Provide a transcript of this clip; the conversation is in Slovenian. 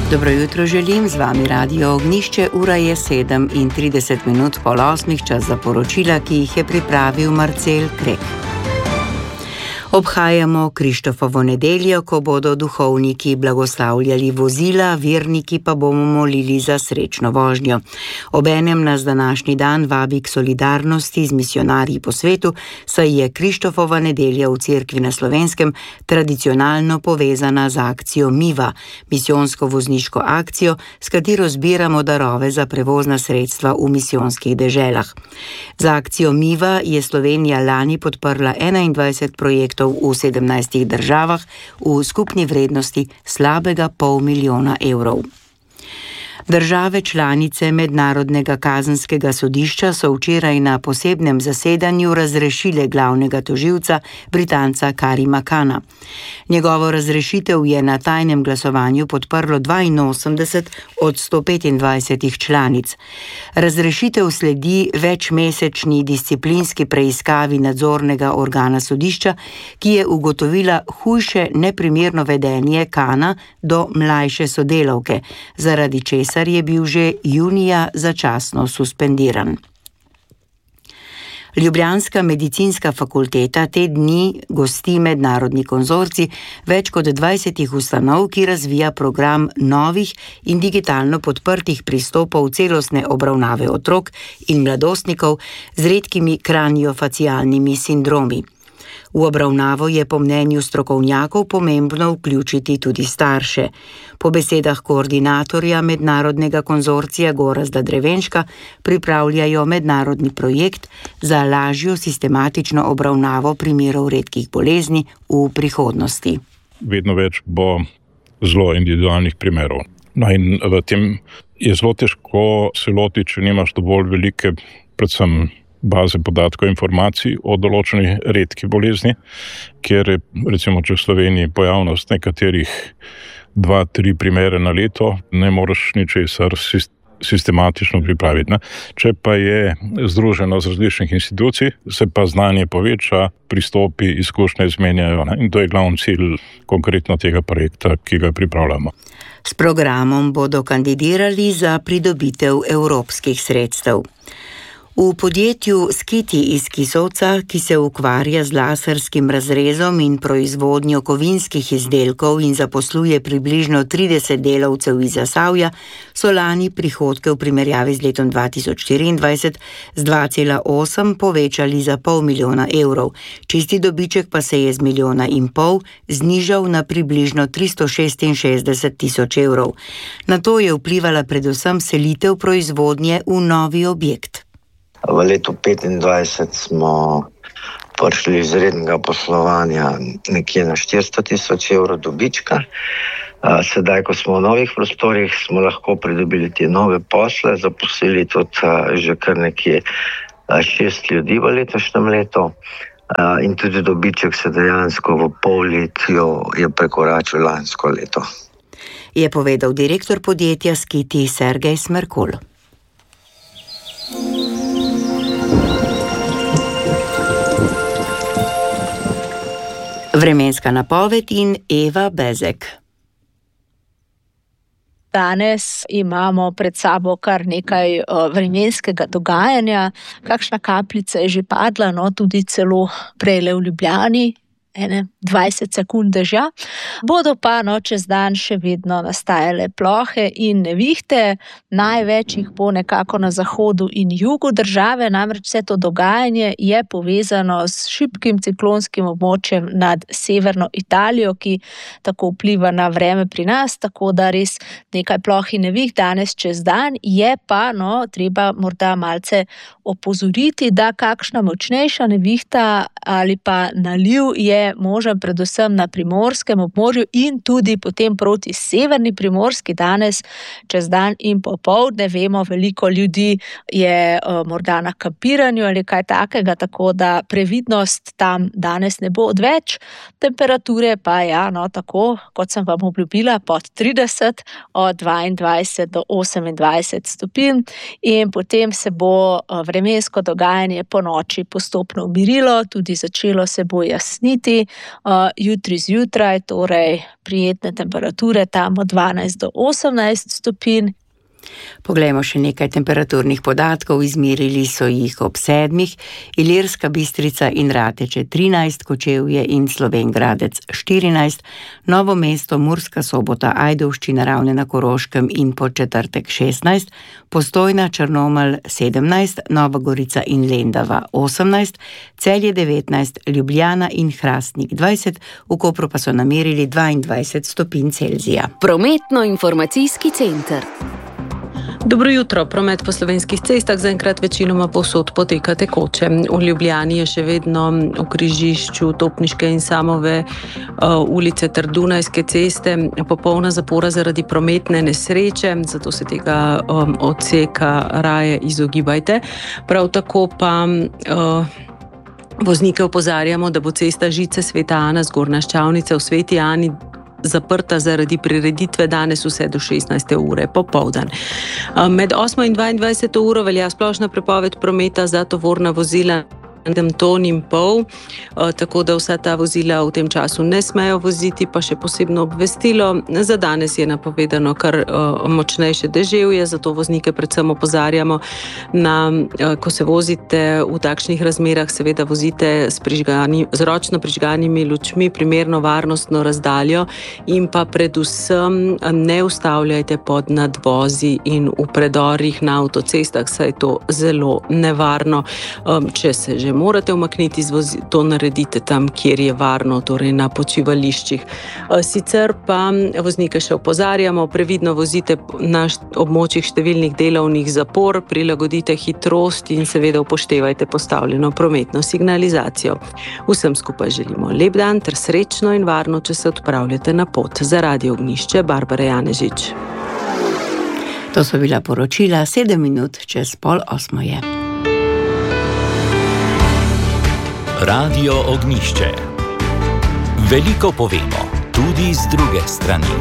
Dobro jutro želim, z vami Radio Ognjišče, ura je 7:30 pol 8, čas za poročila, ki jih je pripravil Marcel Krek. Obhajamo Krištofovo nedeljo, ko bodo duhovniki blagoslavljali vozila, verniki pa bomo molili za srečno vožnjo. Obenem nas današnji dan vabi k solidarnosti z misijonarji po svetu, saj je Krištofova nedelja v Cerkvi na Slovenskem tradicionalno povezana z akcijo Miva, misijonsko vozniško akcijo, s katero zbiramo darove za prevozna sredstva v misijonskih deželah. Za akcijo Miva je Slovenija lani podprla 21 projektov v 17 državah v skupni vrednosti slabega pol milijona evrov. Države članice Mednarodnega kazenskega sodišča so včeraj na posebnem zasedanju razrešile glavnega tožilca, Britanca Karima Kana. Njegovo razrešitev je na tajnem glasovanju podprlo 82 od 125 članic. Razrešitev sledi večmesečni disciplinski preiskavi nadzornega organa sodišča, ki je ugotovila hujše neprimerno vedenje Kana do mlajše sodelavke, zaradi česar je bil že junija začasno suspendiran. Ljubljanska medicinska fakulteta te dni gosti mednarodni konzorcij več kot 20 ustanov, ki razvija program novih in digitalno podprtih pristopov celostne obravnave otrok in mladostnikov z redkimi kraniofacialnimi sindromi. V obravnavo je po mnenju strokovnjakov pomembno vključiti tudi starše. Po besedah koordinatorja mednarodnega konzorcija Gorazda Drevenška pripravljajo mednarodni projekt za lažjo sistematično obravnavo primerov redkih bolezni v prihodnosti. Vedno več bo zelo individualnih primerov. No in v tem je zelo težko se loti, če nimaš dovolj velike, predvsem baze podatkov in informacij o določenih redkih bolezni, kjer je recimo če v Sloveniji pojavnost nekaterih 2-3 primere na leto, ne moreš ničesar sistematično pripraviti. Ne? Če pa je združeno z različnih institucij, se pa znanje poveča, pristopi, izkušnje izmenjajo, ne? In to je glavni cilj konkretno tega projekta, ki ga pripravljamo. S programom bodo kandidirali za pridobitev evropskih sredstev. V podjetju Skiti iz Kisovca, ki se ukvarja z laserskim razrezom in proizvodnjo kovinskih izdelkov in zaposluje približno 30 delavcev iz Zasavja, so lani prihodke v primerjavi z letom 2024 z 2,8 povečali za pol milijona evrov. Čisti dobiček pa se je z 1,5 milijona znižal na približno 366 tisoč evrov. Na to je vplivala predvsem selitev proizvodnje v novi objekt. V letu 2025 smo prišli iz rednega poslovanja nekje na 400 tisoč evrov dobička. Sedaj, ko smo v novih prostorih, smo lahko pridobili te nove posle, zaposlili tudi že kar nekje 6 ljudi v letošnjem letu. In tudi dobiček se dejansko v polletju je prekoračil lansko leto. Je povedal direktor podjetja Skiti Sergej Smerkul. Vremenska napoved in Eva Bezek. Danes imamo pred sabo kar nekaj vremenskega dogajanja. Kakšna kapljica je že padla, no tudi celo prejle v Ljubljani. 20 sekund dežja. Bodo pa čez dan še vedno nastajale plohe in nevihte. Največ jih bo nekako na zahodu in jugu države, namreč vse to dogajanje je povezano s šibkim ciklonskim območjem nad severno Italijo, ki tako vpliva na vreme pri nas, tako da res nekaj ploh in neviht danes čez dan. Je pa treba morda malce opozoriti, da kakšna močnejša nevihta ali pa naliv je možen predvsem na primorskem območju in tudi potem proti severni Primorski danes čez dan in popoldne. Vemo, veliko ljudi je morda na kampiranju ali kaj takega, tako da previdnost tam danes ne bo odveč. Temperature pa tako, kot sem vam obljubila, pod 30, od 22 do 28 stopinj in potem se bo vremensko dogajanje po noči postopno umirilo, tudi začelo se bo jasniti. stopinjasti, jutri zjutraj, torej prijetne temperature, tam od 12 do 18 stopinj. Poglejmo še nekaj temperaturnih podatkov. Izmerili so jih ob 7, Ilirska Bistrica in Rateče 13, Kočevje in Slovenj Gradec 14, Novo mesto, Murska Sobota, Ajdovščina, Ravne na Koroškem in Podčetrtek 16, Postojna, Črnomelj 17, Nova Gorica in Lendava 18, Celje 19, Ljubljana in Hrastnik 20, v Kopru pa so namerili 22 stopinj Celzija. Prometno-informacijski center. Dobro jutro. Promet po slovenskih cestah zaenkrat večinoma povsod poteka tekoče. V Ljubljani je še vedno v križišču Topniške in Samove ulice ter Dunajske ceste popolna zapora zaradi prometne nesreče, zato se tega odseka raje izogibajte. Prav tako pa voznike opozarjamo, da bo cesta Žice Sveta Ana Zgornja Ščavnica v Sveti Ani zaprta zaradi prireditve danes vse do 16. ure popoldan. Med 8. in 22. uro velja splošna prepoved prometa za tovorna vozila 1,5 ton, tako da vsa ta vozila v tem času ne smejo voziti, pa še posebno obvestilo. Za danes je napovedano kar močnejše deževje, zato voznike predvsem opozarjamo ko se vozite v takšnih razmerah, seveda vozite z ročno prižganimi lučmi, primerno varnostno razdaljo in pa predvsem ne ustavljajte pod nadvozi in v predorih na avtocestah, saj je to zelo nevarno. Če se že morate umakniti to naredite tam, kjer je varno, torej na počivališčih. Sicer pa voznike še opozarjamo, previdno vozite na območjih številnih delovnih zapor, prilagodite hitrost in seveda upoštevajte postavljeno prometno signalizacijo. Vsem skupaj želimo lep dan ter srečno in varno, če se odpravljate na pot. Za Radio Ognjišče, Barbara Janežič. To so bila poročila, 7 minut čez 7:30 je. Radio Ognjišče. Veliko povemo, tudi z druge strani.